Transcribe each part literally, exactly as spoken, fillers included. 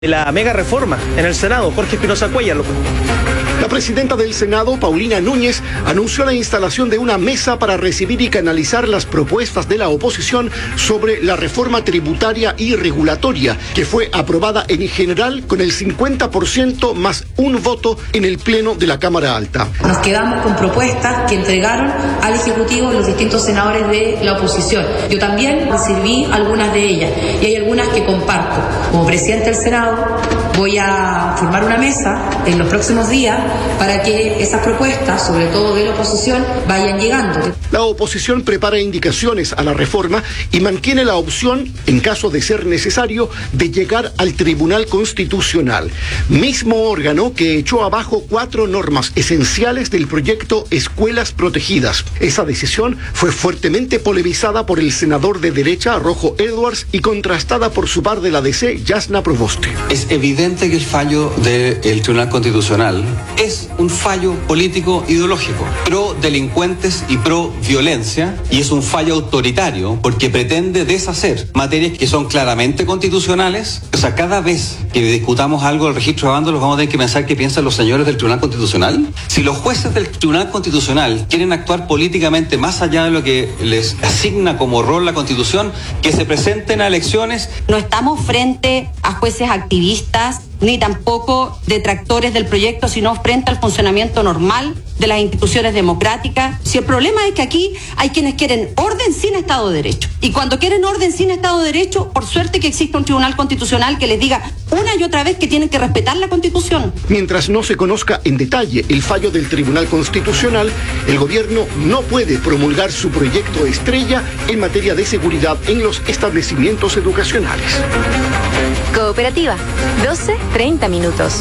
de la mega reforma en el Senado. Jorge Espinosa Cuellar lo cuenta. La presidenta del Senado, Paulina Núñez, anunció la instalación de una mesa para recibir y canalizar las propuestas de la oposición sobre la reforma tributaria y regulatoria, que fue aprobada en general con el cincuenta por ciento más un voto en el Pleno de la Cámara Alta. Nos quedamos con propuestas que entregaron al Ejecutivo los distintos senadores de la oposición. Yo también recibí algunas de ellas y hay algunas que comparto. Como presidente del Senado voy a formar una mesa en los próximos días para que esas propuestas, sobre todo de la oposición, vayan llegando. La oposición prepara indicaciones a la reforma y mantiene la opción, en caso de ser necesario, de llegar al Tribunal Constitucional, mismo órgano que echó abajo cuatro normas esenciales del proyecto Escuelas Protegidas. Esa decisión fue fuertemente polemizada por el senador de derecha, Rojo Edwards, y contrastada por su par de la D C, Yasna Proboste. Es evidente que el fallo del Tribunal Constitucional es un fallo político ideológico, pro delincuentes y pro violencia, y es un fallo autoritario porque pretende deshacer materias que son claramente constitucionales. O sea, cada vez que discutamos algo del registro de vándalos vamos a tener que pensar qué piensan los señores del Tribunal Constitucional. Si los jueces del Tribunal Constitucional quieren actuar políticamente más allá de lo que les asigna como rol la Constitución, que se presenten a elecciones. No estamos frente a jueces activistas ni tampoco detractores del proyecto, sino frente al funcionamiento normal de las instituciones democráticas. Si el problema es que aquí hay quienes quieren orden sin Estado de Derecho, y cuando quieren orden sin Estado de Derecho, por suerte que existe un Tribunal Constitucional que les diga una y otra vez que tienen que respetar la Constitución. Mientras no se conozca en detalle el fallo del Tribunal Constitucional, el gobierno no puede promulgar su proyecto estrella en materia de seguridad en los establecimientos educacionales. Cooperativa, doce treinta minutos.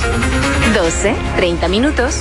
doce treinta minutos.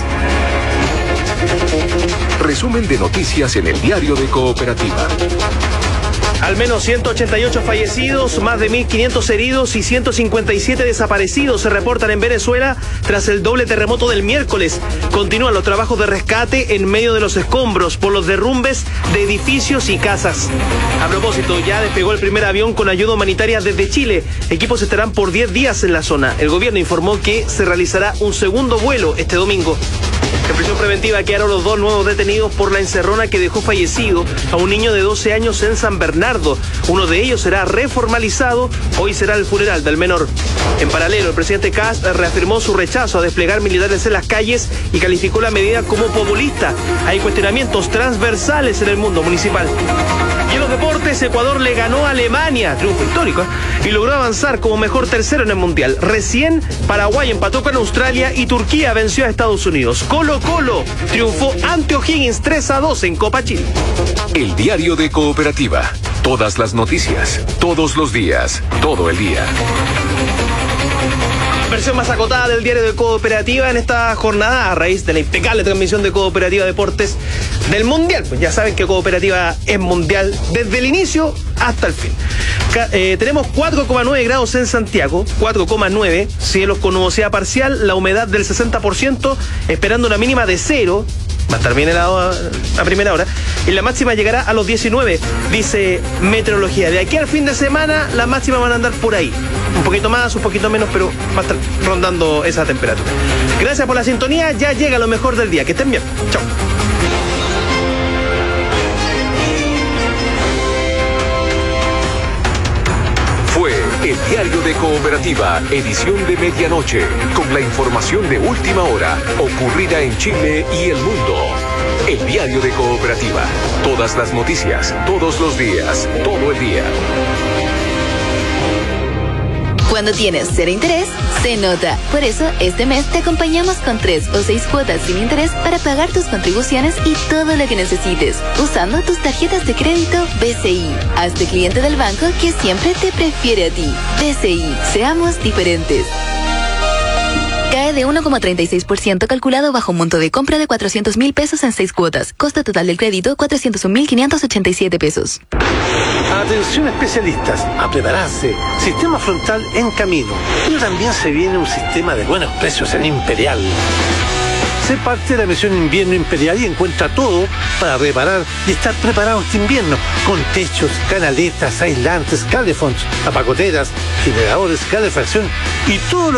Resumen de noticias en el diario de Cooperativa. Al menos ciento ochenta y ocho fallecidos, más de mil quinientos heridos y ciento cincuenta y siete desaparecidos se reportan en Venezuela tras el doble terremoto del miércoles. Continúan los trabajos de rescate en medio de los escombros por los derrumbes de edificios y casas. A propósito, ya despegó el primer avión con ayuda humanitaria desde Chile. Equipos estarán por diez días en la zona. El gobierno informó que se realizará un segundo vuelo este domingo. En prisión preventiva quedaron los dos nuevos detenidos por la encerrona que dejó fallecido a un niño de doce años en San Bernardo. Uno de ellos será reformalizado. Hoy será el funeral del menor. En paralelo, el presidente Kast reafirmó su rechazo a desplegar militares en las calles y calificó la medida como populista. Hay cuestionamientos transversales en el mundo municipal. Y en los deportes, Ecuador le ganó a Alemania, triunfo histórico, ¿eh? y logró avanzar como mejor tercero en el Mundial. Recién, Paraguay empató con Australia y Turquía venció a Estados Unidos. Colo Colo triunfó ante O'Higgins tres a dos en Copa Chile. El diario de Cooperativa. Todas las noticias, todos los días, todo el día. Versión más acotada del diario de Cooperativa en esta jornada a raíz de la impecable transmisión de Cooperativa Deportes del Mundial. Pues ya saben que Cooperativa es mundial desde el inicio hasta el fin. Eh, tenemos cuatro coma nueve grados en Santiago, cuatro coma nueve, cielos con nubosidad parcial, la humedad del sesenta por ciento, esperando una mínima de cero. Va a estar bien helado a primera hora. Y la máxima llegará a los diecinueve, dice Meteorología. De aquí al fin de semana, las máximas van a andar por ahí. Un poquito más, un poquito menos, pero va a estar rondando esa temperatura. Gracias por la sintonía. Ya llega lo mejor del día. Que estén bien. Chao. Fue el diario de Cooperativa, edición de medianoche, con la información de última hora, ocurrida en Chile y el mundo. El diario de Cooperativa. Todas las noticias, todos los días, todo el día. Cuando tienes cero interés, se nota. Por eso, este mes te acompañamos con tres o seis cuotas sin interés para pagar tus contribuciones y todo lo que necesites, usando tus tarjetas de crédito B C I. Hazte cliente del banco que siempre te prefiere a ti. B C I, seamos diferentes. Cae de uno coma treinta y seis por ciento calculado bajo un monto de compra de cuatrocientos mil pesos en seis cuotas. Costo total del crédito, cuatrocientos un mil quinientos ochenta y siete pesos. Atención especialistas, a prepararse. Sistema frontal en camino. Pero también se viene un sistema de buenos precios en Imperial. Sé parte de la misión Invierno Imperial y encuentra todo para reparar y estar preparado este invierno, con techos, canaletas, aislantes, calefones, apagoteras, generadores, calefacción y todo lo